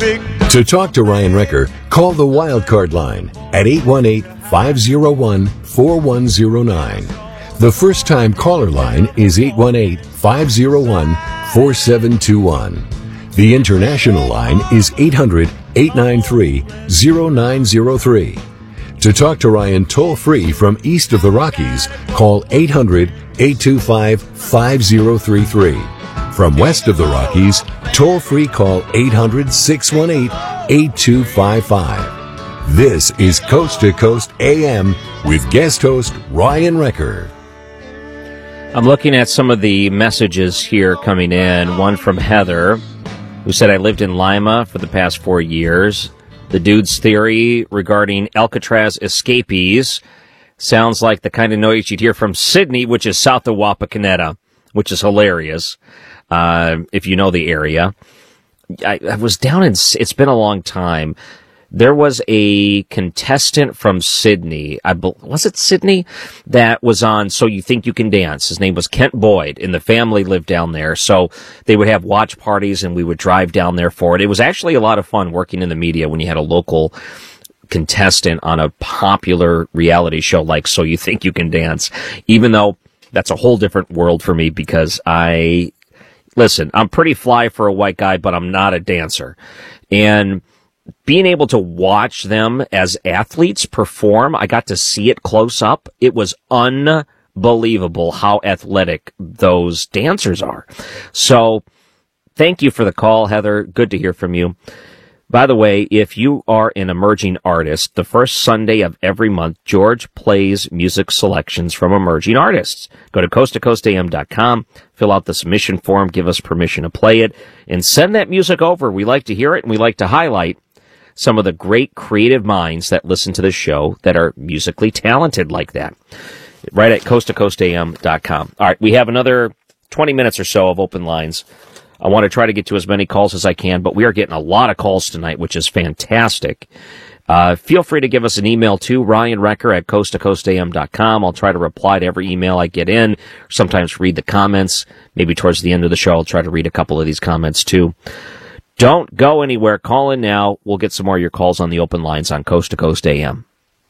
big. To talk to Ryan Recker, call the Wildcard line at 818-501-4109. The first-time caller line is 818-501-4721. The international line is 800-893-0903. To talk to Ryan toll-free from east of the Rockies, call 800-825-5033. From west of the Rockies, toll-free call 800-618-8255. This is Coast to Coast AM with guest host Ryan Recker. I'm looking at some of the messages here coming in. One from Heather, who said, I lived in Lima for the past 4 years. The dude's theory regarding Alcatraz escapees sounds like the kind of noise you'd hear from Sydney, which is south of Wapakoneta, which is hilarious, if you know the area. I was down in, it's been a long time. There was a contestant from Sydney, was it Sydney, that was on So You Think You Can Dance. His name was Kent Boyd, and the family lived down there. So they would have watch parties, and we would drive down there for it. It was actually a lot of fun working in the media when you had a local contestant on a popular reality show like So You Think You Can Dance, even though that's a whole different world for me because listen, I'm pretty fly for a white guy, but I'm not a dancer. And being able to watch them as athletes perform, I got to see it close up. It was unbelievable how athletic those dancers are. So thank you for the call, Heather. Good to hear from you. By the way, if you are an emerging artist, the first Sunday of every month, George plays music selections from emerging artists. Go to coasttocoastam.com, fill out the submission form, give us permission to play it, and send that music over. We like to hear it, and we like to highlight some of the great creative minds that listen to this show that are musically talented like that. Right at coasttocoastam.com. All right, we have another 20 minutes or so of open lines. I want to try to get to as many calls as I can, but we are getting a lot of calls tonight, which is fantastic. Feel free to give us an email too, Ryan Recker at coasttocoastam.com. I'll try to reply to every email I get in, sometimes read the comments. Maybe towards the end of the show, I'll try to read a couple of these comments too. Don't go anywhere. Call in now. We'll get some more of your calls on the open lines on Coast to Coast AM.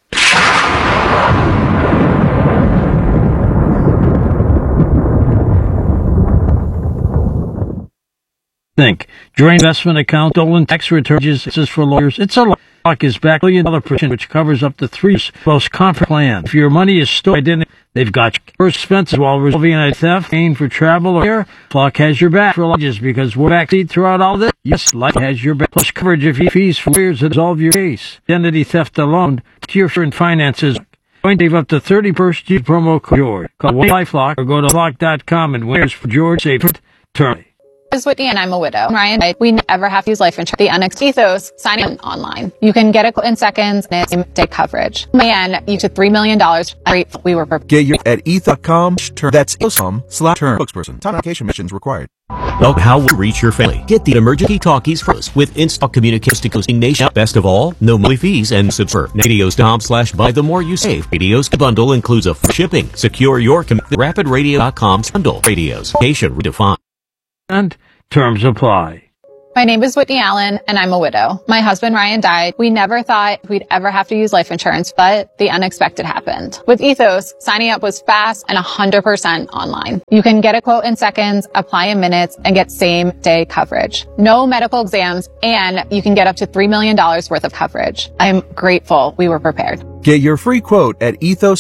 Think. Joint investment account, stolen tax returns is for lawyers. It's a lock is back $1 million protection, which covers up to 3 most comfort plan. If your money is stolen, identity, they've got your expenses while resolving a theft, paying for travel or care. Flock has your back for lodges because we're backseat throughout all this. Yes, Life has your back. Plus coverage if you fees for lawyers to resolve your case. Identity theft alone to your current finances. Going to save up to 30% use promo code George. Call LifeLock or go to lock.com and winners for George safe term. Is Whitney and I'm a widow. Ryan, we never have to use life insurance. The NX Ethos, sign in online. You can get it in seconds and it's same-day coverage. Man, you took $3 million. We were prepared. Get your at eth.com. That's ethos.com/term. Spokesperson. Time application missions required. Well, how will you reach your family? Get the emergency talkies first with Instant Communications to Coasting Nation. Best of all, no monthly fees and subscribe. Radios.com/buy the more you save. Radios bundle includes a shipping. Secure your rapidradio.com bundle. Radios. Nation redefined. And terms apply. My name is Whitney Allen, and I'm a widow. My husband, Ryan, died. We never thought we'd ever have to use life insurance, but the unexpected happened. With Ethos, signing up was fast and 100% online. You can get a quote in seconds, apply in minutes, and get same-day coverage. No medical exams, and you can get up to $3 million worth of coverage. I'm grateful we were prepared. Get your free quote at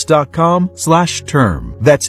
ethos.com/term. That's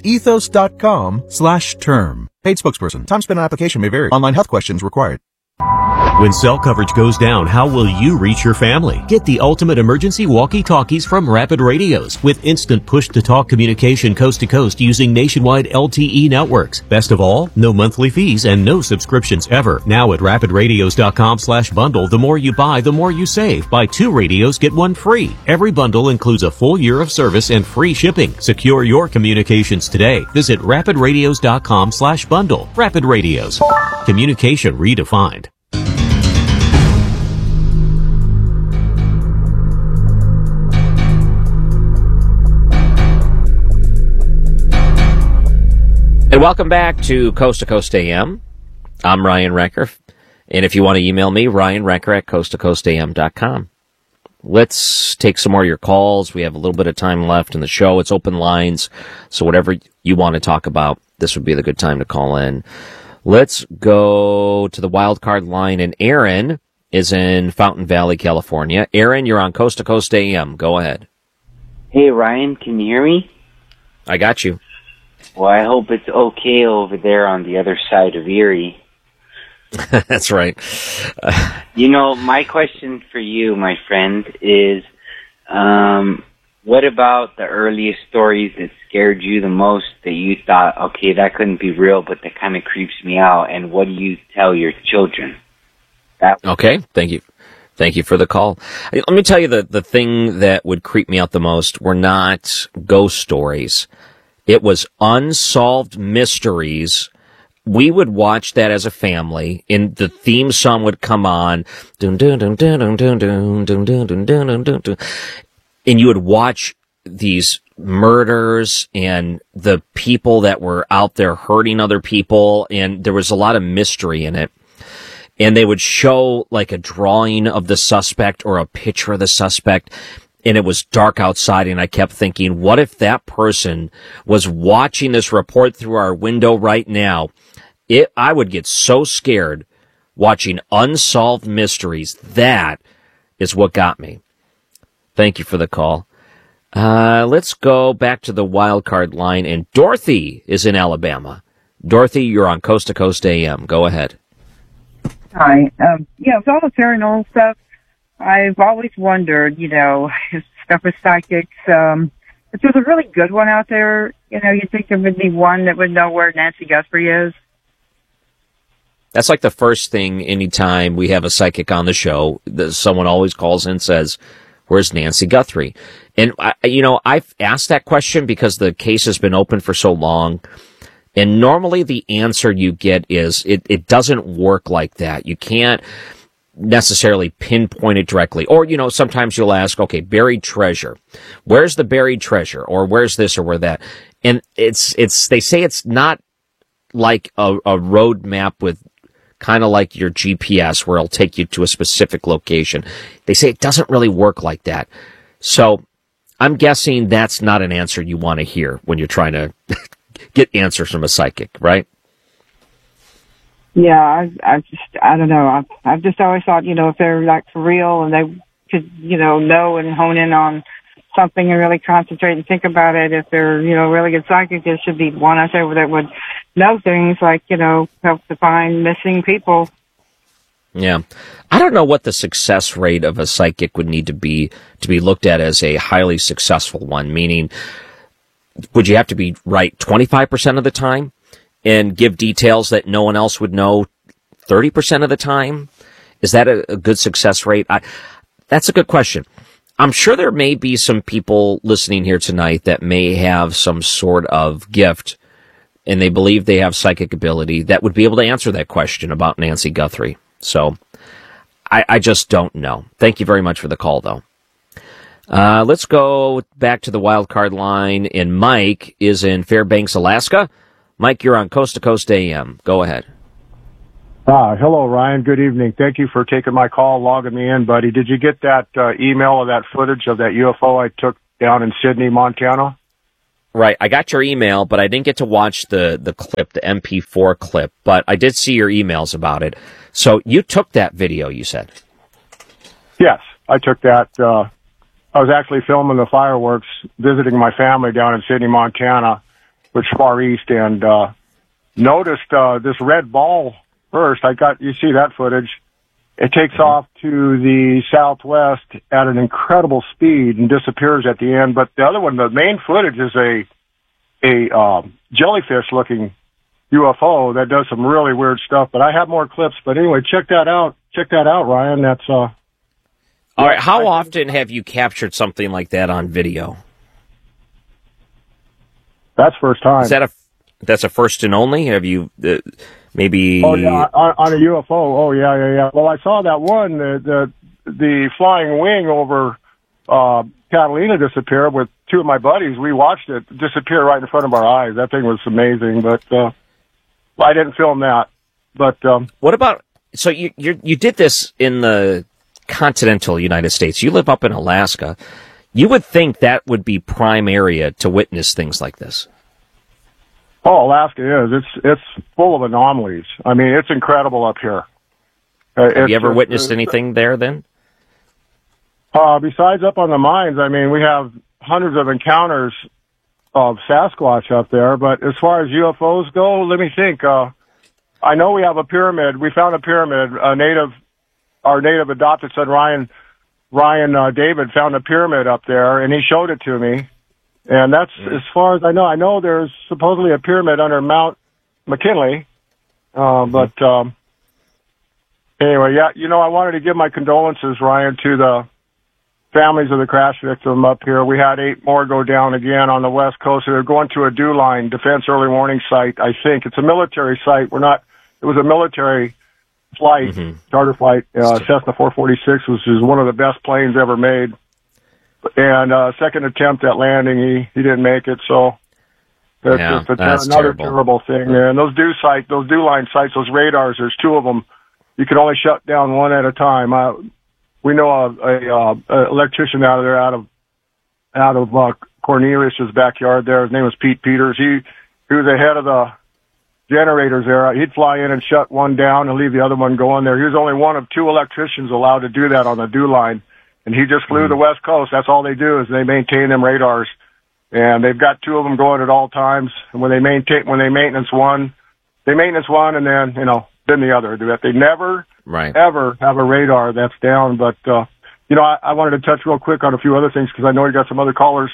ethos.com/term. Paid spokesperson. Time spent on application may vary. Online health questions required. When cell coverage goes down, how will you reach your family? Get the ultimate emergency walkie-talkies from Rapid Radios with instant push-to-talk communication coast to coast using nationwide LTE networks. Best of all, no monthly fees and no subscriptions ever. Now at rapidradios.com/bundle, the more you buy, the more you save. Buy 2 radios, get 1 free. Every bundle includes a full year of service and free shipping. Secure your communications today. Visit rapidradios.com/bundle. Rapid Radios. Communication redefined. And welcome back to Coast AM. I'm Ryan Recker. And if you want to email me, Ryan Recker at coasttocoastam.com. Let's take some more of your calls. We have a little bit of time left in the show. It's open lines, so whatever you want to talk about, this would be the good time to call in. Let's go to the wild card line, and Aaron is in Fountain Valley, California. Aaron, you're on Coast to Coast AM. Go ahead. Hey, Ryan, can you hear me? I got you. Well, I hope it's okay over there on the other side of Erie. That's right. My question for you, my friend, is what about the earliest stories that scared you the most, that you thought, okay, that couldn't be real, but that kind of creeps me out, and what do you tell your children? Okay, thank you. Thank you for the call. Let me tell you the thing that would creep me out the most were not ghost stories. It was unsolved mysteries. We would watch that as a family, and the theme song would come on, dun, dun, dun, dun, dun, dun, dun, dun, dun, dun, dun, dun, dun, and you would watch these murders and the people that were out there hurting other people, and there was a lot of mystery in it. And they would show like a drawing of the suspect or a picture of the suspect, and it was dark outside, and I kept thinking, what if that person was watching this report through our window right now? I would get so scared watching unsolved mysteries. That is what got me. Thank you for the call. Let's go back to the wild card line, and Dorothy is in Alabama. Dorothy, you're on Coast to Coast AM. Go ahead. Hi. With all the paranormal stuff, I've always wondered, if stuff with psychics, if there's a really good one out there, you'd think there would be one that would know where Nancy Guthrie is. That's like the first thing anytime we have a psychic on the show, someone always calls in and says, where's Nancy Guthrie? And, I've asked that question because the case has been open for so long. And normally the answer you get is it doesn't work like that. You can't necessarily pinpoint it directly. Or, sometimes you'll ask, okay, buried treasure. Where's the buried treasure? Or where's this or where that? And they say it's not like a road map with kind of like your GPS where it'll take you to a specific location. They say it doesn't really work like that. So I'm guessing that's not an answer you want to hear when you're trying to get answers from a psychic, right? Yeah, I don't know. I've just always thought, if they're like for real and they could, know and hone in on something and really concentrate and think about it, if they're, really good psychic, there should be one out there that would know things like, help to find missing people. Yeah. I don't know what the success rate of a psychic would need to be looked at as a highly successful one, meaning would you have to be right 25% of the time and give details that no one else would know 30% of the time? Is that a good success rate? That's a good question. I'm sure there may be some people listening here tonight that may have some sort of gift and they believe they have psychic ability that would be able to answer that question about Nancy Guthrie. So I just don't know. Thank you very much for the call, though. Let's go back to the wild card line, and Mike is in Fairbanks, Alaska. Mike, you're on Coast to Coast AM. Go ahead. Hello, Ryan. Good evening. Thank you for taking my call, logging me in, buddy. Did you get that email of that footage of that UFO I took down in Sidney, Montana? Right. I got your email, but I didn't get to watch the clip, the MP4 clip, but I did see your emails about it. So you took that video, you said? Yes, I took that. I was actually filming the fireworks, visiting my family down in Sidney, Montana, which is far east, and noticed this red ball first. You see that footage. It takes off to the southwest at an incredible speed and disappears at the end. But the other one, the main footage, is a jellyfish-looking UFO that does some really weird stuff. But I have more clips. But anyway, check that out. Check that out, Ryan. That's all right. How often have you captured something like that on video? That's first time. That's a first and only? Have you maybe? Oh yeah, on a UFO. Oh yeah. Well, I saw that one, the flying wing over Catalina disappear with two of my buddies. We watched it disappear right in front of our eyes. That thing was amazing, but I didn't film that. But what about? So you did this in the continental United States. You live up in Alaska. You would think that would be prime area to witness things like this. Oh, Alaska is. It's full of anomalies. I mean, it's incredible up here. Have you ever witnessed anything there then? Besides up on the mines, I mean, we have hundreds of encounters of Sasquatch up there, but as far as UFOs go, let me think. I know we have a pyramid. We found a pyramid. Our native adopted son, Ryan David, found a pyramid up there, and he showed it to me. And that's as far as I know. I know there's supposedly a pyramid under Mount McKinley, but anyway, yeah, I wanted to give my condolences, Ryan, to the families of the crash victim up here. We had 8 more go down again on the West Coast. They're going to a DEW line, Defense Early Warning Site, I think. It's a military site. It was a military flight, charter flight, Cessna 446, which is one of the best planes ever made. And second attempt at landing, he didn't make it, so that's another terrible thing. And those DEW line sites, those radars, there's 2 of them. You can only shut down one at a time. We know a electrician out of there, out of Cornelius's backyard there. His name was Pete Peters. He was the head of the generators there. He'd fly in and shut one down and leave the other one going there. He was only one of 2 electricians allowed to do that on the DEW line. And he just flew the West Coast. That's all they do is they maintain them radars. And they've got 2 of them going at all times. And when they maintenance one, and then the other. They never, ever have a radar that's down. But, I wanted to touch real quick on a few other things because I know you got some other callers.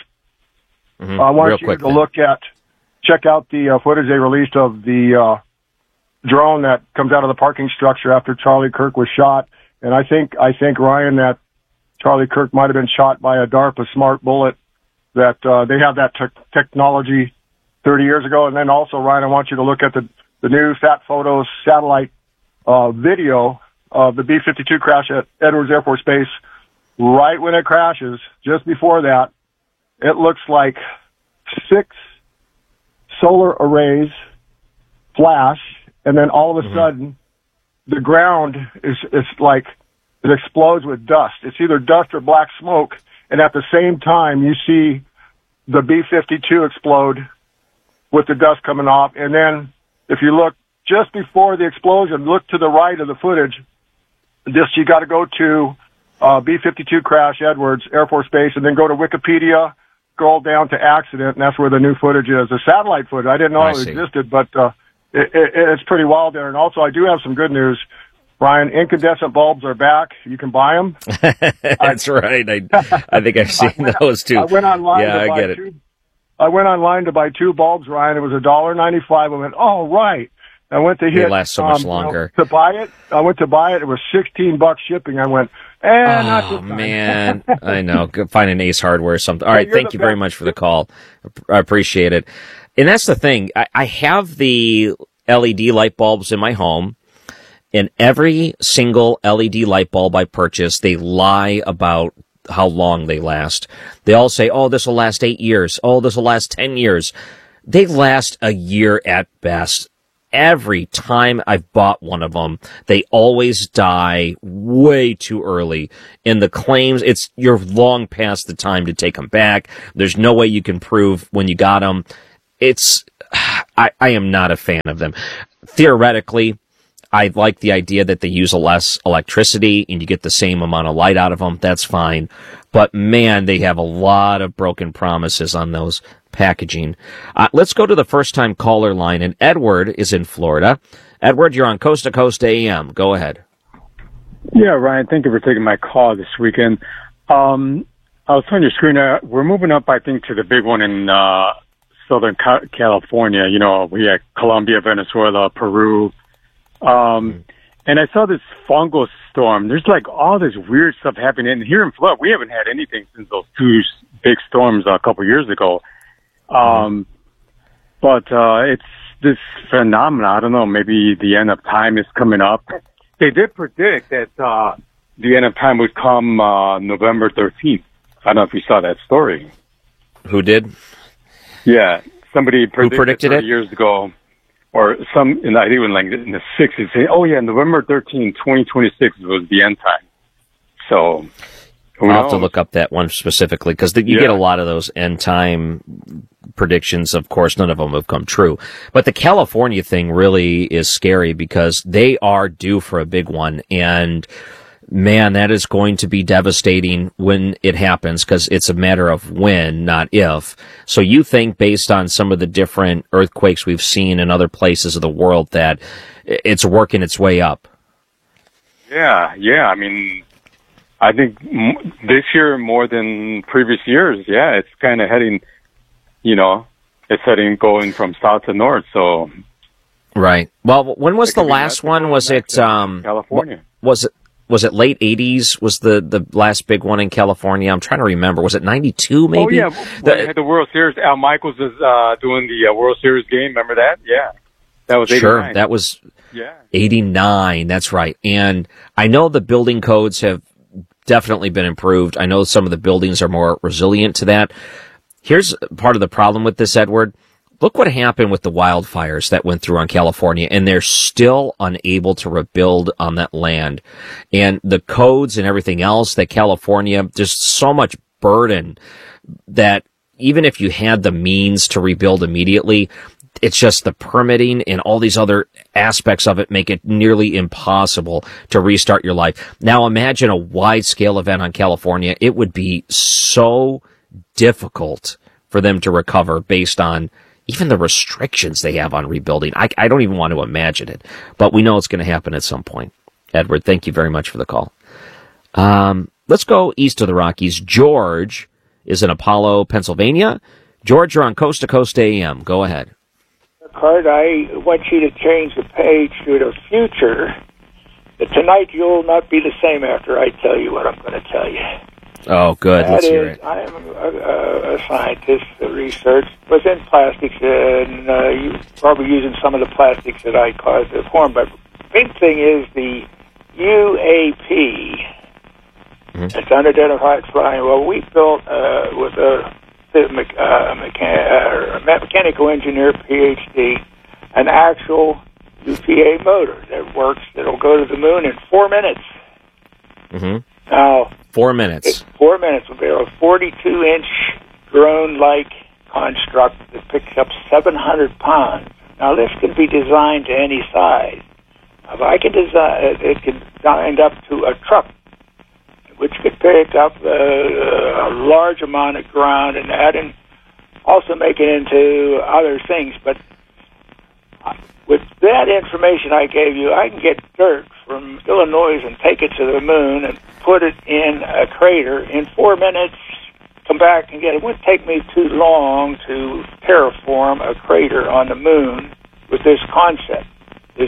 I want you to check out the footage they released of the drone that comes out of the parking structure after Charlie Kirk was shot. And I think Ryan, that Charlie Kirk might have been shot by a DARPA smart bullet, that they have that technology 30 years ago. And then also, Ryan, I want you to look at the new Sat Photos satellite video of the B-52 crash at Edwards Air Force Base. Right when it crashes, just before that, it looks like 6 solar arrays flash, and then all of a sudden, the ground is like, it explodes with dust. It's either dust or black smoke, and at the same time, you see the B-52 explode with the dust coming off. And then, if you look just before the explosion, look to the right of the footage. You got to go to B-52 crash, Edwards Air Force Base, and then go to Wikipedia, scroll down to accident, and that's where the new footage is. The satellite footage. I didn't know it existed, but it's pretty wild there. And also, I do have some good news. Brian, incandescent bulbs are back. You can buy them. That's right. I think I've seen those too. I went online. Yeah, I get it. I went online to buy 2 bulbs, Ryan. It was $1.95. I went, oh, right. I went to They last so much longer. To buy it. I went to buy it. It was $16 shipping. I went, not this time. Man. I know. Go find an Ace Hardware or something. All right. Thank you very much for the call. I appreciate it. And that's the thing. I have the LED light bulbs in my home. And every single LED light bulb I purchase, they lie about how long they last. They all say, oh, this will last 8 years. Oh, this will last 10 years. They last a year at best. Every time I've bought one of them, they always die way too early. And the claims, you're long past the time to take them back. There's no way you can prove when you got them. I am not a fan of them. Theoretically, I like the idea that they use less electricity and you get the same amount of light out of them. That's fine. But man, they have a lot of broken promises on those packaging. Let's go to the first-time caller line, and Edward is in Florida. Edward, you're on Coast to Coast AM. Go ahead. Yeah, Ryan, thank you for taking my call this weekend. I was on your screen. We're moving up, I think, to the big one in Southern California. We had Colombia, Venezuela, Peru. And I saw this fungal storm. There's like all this weird stuff happening. And here in Florida, we haven't had anything since those 2 big storms a couple years ago. But it's this phenomenon. I don't know, maybe the end of time is coming up. They did predict that the end of time would come November 13th. I don't know if you saw that story. Who did? Yeah, somebody predicted it 30 years ago. or some, and I think even like in the 60s, saying, oh yeah, November 13, 2026 was the end time. So I'll have to look up that one specifically, because you get a lot of those end time predictions. Of course, none of them have come true. But the California thing really is scary, because they are due for a big one. And man, that is going to be devastating when it happens, because it's a matter of when, not if. So you think, based on some of the different earthquakes we've seen in other places of the world, that it's working its way up? Yeah. I mean, I think this year more than previous years, it's kind of heading, it's going from south to north. So, right. Well, when was the last one? Was it California? Was it late 80s? Was the last big one in California? I'm trying to remember. Was it 92 maybe? Oh yeah, they had the World Series. Al Michaels is doing the World Series game. Remember that? Yeah, that was 89. Sure. That was 89. That's right. And I know the building codes have definitely been improved. I know some of the buildings are more resilient to that. Here's part of the problem with this, Edward. Look what happened with the wildfires that went through on California, and they're still unable to rebuild on that land. And the codes and everything else that California, there's so much burden that even if you had the means to rebuild immediately, it's just the permitting and all these other aspects of it make it nearly impossible to restart your life. Now imagine a wide-scale event on California. It would be so difficult for them to recover based on even the restrictions they have on rebuilding. I don't even want to imagine it, but we know it's going to happen at some point. Edward, thank you very much for the call. Let's go east of the Rockies. George is in Apollo, Pennsylvania. George, you're on Coast to Coast AM. Go ahead. Card, I want you to change the page to the future. Tonight you'll not be the same after I tell you what I'm going to tell you. Oh, good. Let's hear it. I am a scientist. The research was in plastics, and you're probably using some of the plastics that I caused to form. But the big thing is the UAP. It's unidentified flying. Well, we built with a mechanical engineer, PhD, an actual UPA motor that works, that'll go to the moon in 4 minutes. Now, 4 minutes. 4 minutes will be a 42-inch drone-like construct that picks up 700 pounds. Now, this can be designed to any size. If I can design it, can wind up to a truck, which could pick up a large amount of ground and that, and also make it into other things. But with that information I gave you, I can get dirt from Illinois and take it to the moon and put it in a crater in 4 minutes, come back and get it. It wouldn't take me too long to terraform a crater on the moon with this concept, this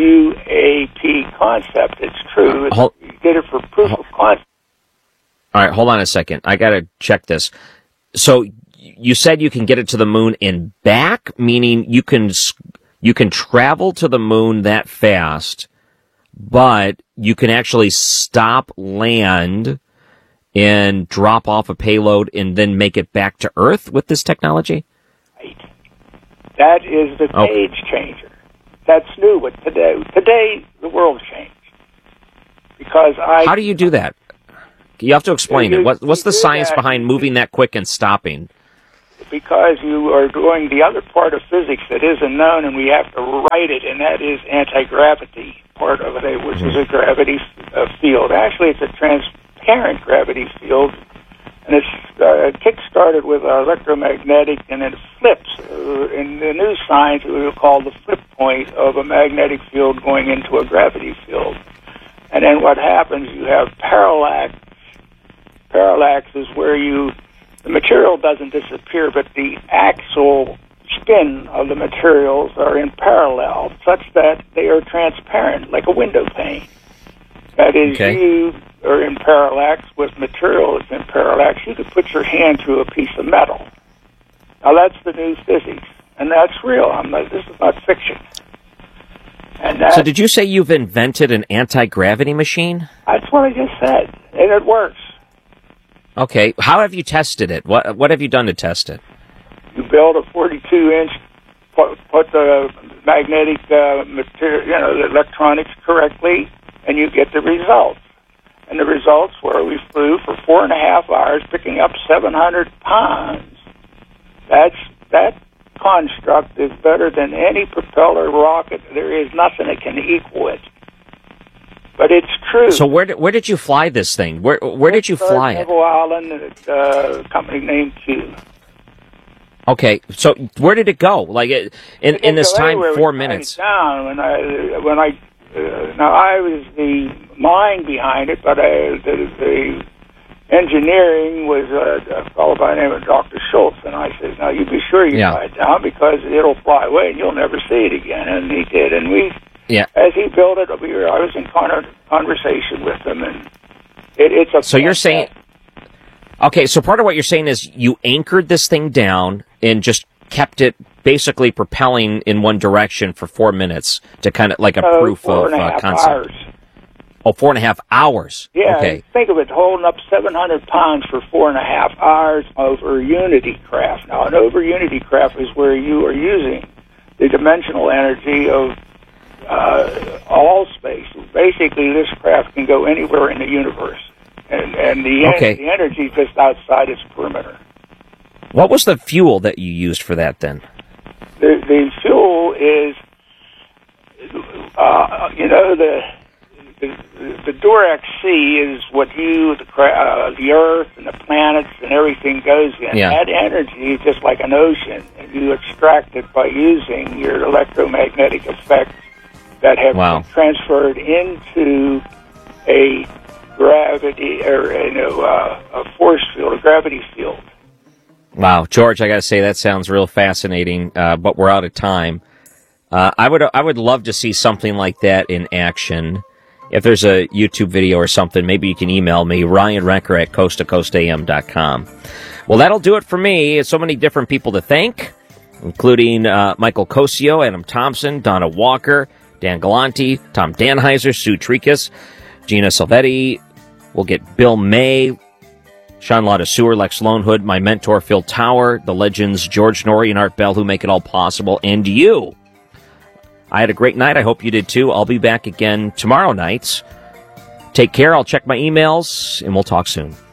UAP concept. It's true. You did it for proof of concept. All right, hold on a second. I got to check this. So you said you can get it to the moon and back, meaning you can travel to the moon that fast, but you can actually stop, land, and drop off a payload and then make it back to Earth with this technology? Right. That is the page changer. That's new. But today the world changed. Because How do you do that? You have to explain it. What's the science behind moving that quick and stopping? Because you are doing the other part of physics that isn't known, and we have to write it, and that is anti-gravity part of it, which is a gravity field. Actually, it's a transparent gravity field, and it's kick-started with electromagnetic, and it flips. In the new science, it would call the flip point of a magnetic field going into a gravity field. And then what happens, you have parallax. Parallax is where the material doesn't disappear, but the axial spin of the materials are in parallel, such that they are transparent, like a window pane. That is, you are in parallax with material that's in parallax. You could put your hand through a piece of metal. Now, that's the new physics, and that's real. This is not fiction. So did you say you've invented an anti-gravity machine? That's what I just said, and it works. Okay. How have you tested it? What have you done to test it? You build a 42-inch put the magnetic material, the electronics correctly, and you get the results. And the results were we flew for 4.5 hours, picking up 700 pounds. That construct is better than any propeller rocket. There is nothing that can equal it. But it's true. So where did you fly this thing? Where did you fly it? Neville Island at a company named Q. Okay, so where did it go? Like in this time, 4 minutes. Down now I was the mind behind it, but the engineering was a fellow by the name of Dr. Schultz, and I said, "Now you be sure you fly it down because it'll fly away and you'll never see it again." And he did, and as he built it, I was in conversation with him, and it's a. So you're saying, okay, so part of what you're saying is you anchored this thing down and just kept it basically propelling in one direction for 4 minutes to kind of like a proof of concept. Hours. Oh, 4.5 hours. Yeah, okay. Think of it holding up 700 pounds for 4.5 hours over Unity craft. Now, an over Unity craft is where you are using the dimensional energy of all space. Basically, this craft can go anywhere in the universe, and the energy is just outside its perimeter. What was the fuel that you used for that then? The fuel is, the Durac C is what the Earth and the planets and everything goes in. Yeah. That energy is just like an ocean, and you extract it by using your electromagnetic effects that have been transferred into a gravity or a force field, a gravity field. Wow, George, I got to say that sounds real fascinating, but we're out of time. I would love to see something like that in action. If there's a YouTube video or something, maybe you can email me, Ryan Recker at coasttocoastam.com. Well, that'll do it for me. So many different people to thank, including Michael Cosio, Adam Thompson, Donna Walker, Dan Galanti, Tom Danheiser, Sue Trikas, Gina Salvetti. We'll get Bill May, Sean Lotta Sewer, Lex Lonehood, my mentor Phil Tower, the legends George Norrie and Art Bell who make it all possible, and you. I had a great night. I hope you did too. I'll be back again tomorrow night. Take care. I'll check my emails, and we'll talk soon.